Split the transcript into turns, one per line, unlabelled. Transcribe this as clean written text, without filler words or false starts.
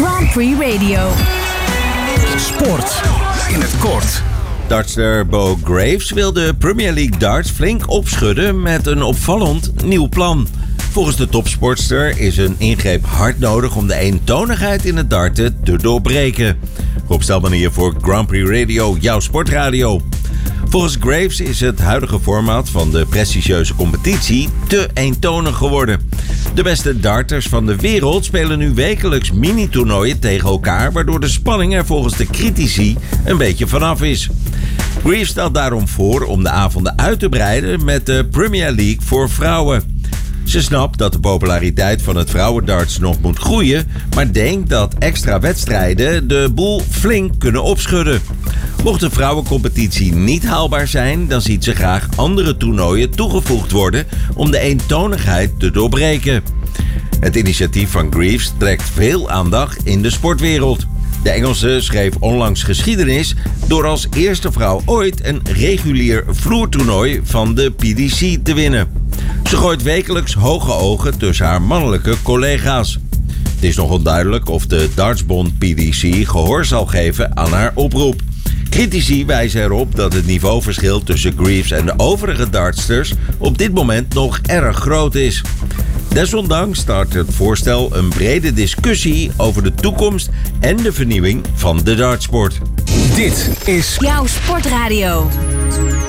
Grand Prix Radio.
Sport in het kort.
Dartster Bo Graves wil de Premier League darts flink opschudden met een opvallend nieuw plan. Volgens de topsportster is een ingreep hard nodig om de eentonigheid in het darten te doorbreken. Rob Stelman hier voor Grand Prix Radio, jouw sportradio. Volgens Graves is het huidige format van de prestigieuze competitie te eentonig geworden. De beste darters van de wereld spelen nu wekelijks mini-toernooien tegen elkaar, waardoor de spanning er volgens de critici een beetje vanaf is. Graves stelt daarom voor om de avonden uit te breiden met de Premier League voor vrouwen. Ze snapt dat de populariteit van het vrouwendarts nog moet groeien, maar denkt dat extra wedstrijden de boel flink kunnen opschudden. Mocht de vrouwencompetitie niet haalbaar zijn, dan ziet ze graag andere toernooien toegevoegd worden om de eentonigheid te doorbreken. Het initiatief van Graves trekt veel aandacht in de sportwereld. De Engelse schreef onlangs geschiedenis door als eerste vrouw ooit een regulier vloertoernooi van de PDC te winnen. Ze gooit wekelijks hoge ogen tussen haar mannelijke collega's. Het is nog onduidelijk of de dartsbond PDC gehoor zal geven aan haar oproep. Critici wijzen erop dat het niveauverschil tussen Graves en de overige dartsters op dit moment nog erg groot is. Desondanks start het voorstel een brede discussie over de toekomst en de vernieuwing van de dartsport.
Dit is
Jouw sportradio.